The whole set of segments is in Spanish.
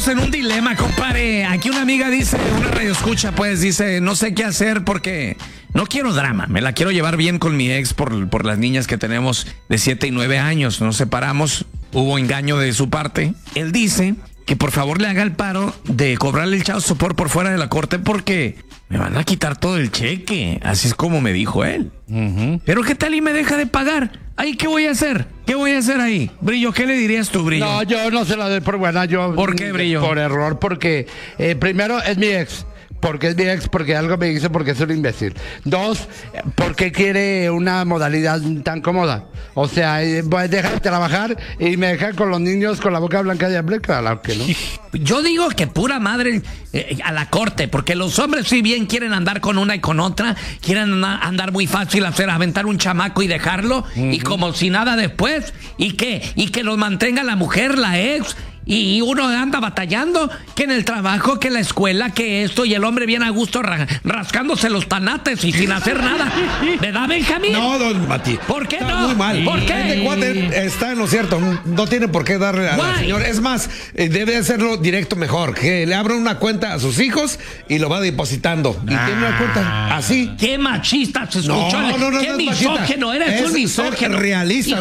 Estamos en un dilema, compadre. Aquí una amiga dice, una radioescucha, pues, dice, no sé qué hacer porque no quiero drama. Me la quiero llevar bien con mi ex por las niñas que tenemos de 7 y 9 años. Nos separamos, hubo engaño de su parte. Él dice que por favor le haga el paro de cobrarle el child support por fuera de la corte porque me van a quitar todo el cheque. Así es como me dijo él. Pero ¿qué tal y me deja de pagar? ¿Ahí qué voy a hacer? ¿Qué voy a hacer ahí? Brillo, ¿qué le dirías tú, Brillo? No, yo no se la doy por buena. ¿Por qué, Brillo? Por error, porque primero es mi ex. Porque es mi ex, porque algo me hizo, porque es un imbécil. 2, porque quiere una modalidad tan cómoda. O sea, deja de trabajar y me deja con los niños con la boca blanca y hambre, claro que no. Yo digo que pura madre a la corte, porque los hombres si bien quieren andar con una y con otra, quieren andar muy fácil, aventar un chamaco y dejarlo, y como si nada después, y que los mantenga la mujer, la ex. Y uno anda batallando, que en el trabajo, que en la escuela, que esto, y el hombre viene a gusto rascándose los tanates y sin hacer nada. ¿Verdad, Benjamín? No, don Mati. ¿Por qué está no? Muy mal. ¿Por qué? Este cuate está en lo cierto. No tiene por qué darle al señor. Es más, debe hacerlo directo mejor. Que le abra una cuenta a sus hijos y lo va depositando. Y tiene una cuenta así. Qué machista se escuchó. No, qué misógino. Eres un misógino. Realista.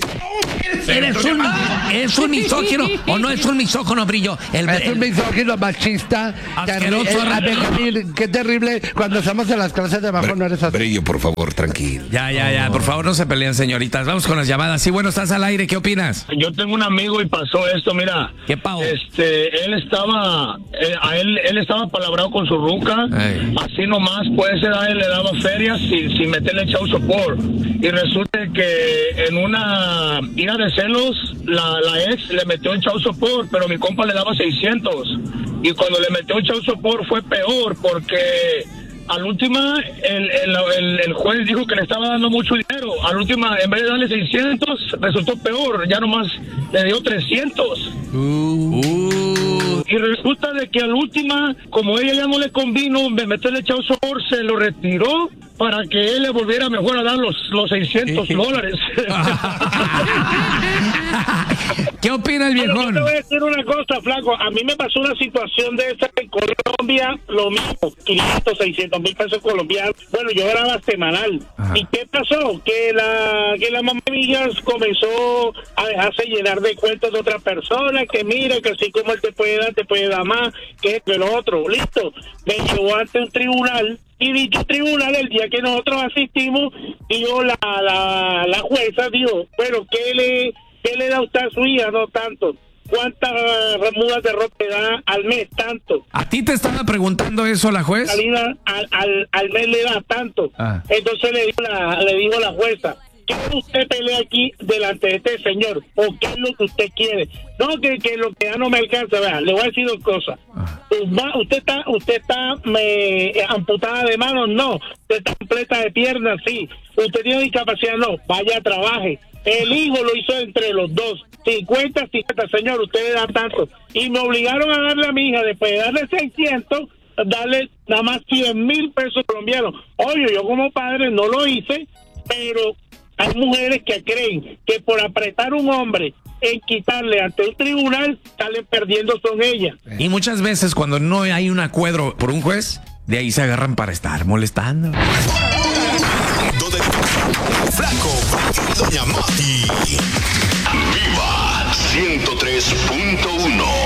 ¿Es un misógino o no es un misógino, Brillo? Es un misógino machista. Qué terrible. Cuando estamos en las clases de abajo no eres así. Brillo, por favor, tranquilo. Ya. Por favor, no se peleen, señoritas. Vamos con las llamadas. Sí, bueno, estás al aire. ¿Qué opinas? Yo tengo un amigo y pasó esto, mira. ¿Qué pavo? Él estaba, él estaba palabrado con su ruca. Ey. Así nomás, pues, él le daba ferias sin meterle child support. Y resulta que en una ira de celos, la ex le metió el child support, pero mi compa le daba 600. Y cuando le metió el child support fue peor, porque al última el juez dijo que le estaba dando mucho dinero. Al última, en vez de darle 600, resultó peor, ya nomás le dio 300. Y resulta de que al última, como ella ya no le convino meterle child support, se lo retiró para que él le volviera mejor a dar los $600. ¿Qué opina el viejón? Yo te voy a decir una cosa, flaco. A mí me pasó una situación de esa en Colombia, lo mismo, 500, 600 mil pesos colombianos. Bueno, yo grababa semanal. Ajá. ¿Y qué pasó? Que la mamá mía comenzó a dejarse llenar de cuentos de otra persona, que mira, que así como él te puede dar más, que el otro. Listo. Me llevó ante un tribunal. Y dicho tribunal, el día que nosotros asistimos, dijo la jueza, dijo, bueno, ¿qué le da usted a su hija? No tanto. ¿Cuántas mudas de ropa le da al mes? Tanto. ¿A ti te estaba preguntando eso la juez? Al mes le da tanto. Entonces le dijo la jueza, ¿qué usted pelea aquí delante de este señor? ¿O qué es lo que usted quiere? No, que lo que ya no me alcanza. Vea, le voy a decir dos cosas. Usted está amputada de manos, no. Usted está completa de piernas, sí. Usted tiene discapacidad, no. Vaya, trabaje. El hijo lo hizo entre los dos. 50, señor, usted le da tanto. Y me obligaron a darle a mi hija, después de darle 600, darle nada más 100,000 pesos colombianos. Oye, yo como padre no lo hice, pero hay mujeres que creen que por apretar un hombre en quitarle ante un tribunal, salen perdiendo son ellas. Y muchas veces cuando no hay un acuerdo por un juez, de ahí se agarran para estar molestando. Flaco y Doña Mati. Viva 103.1.